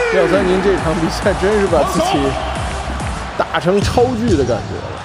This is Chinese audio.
廖三宁这场比赛真是把自己打成超巨的感觉了。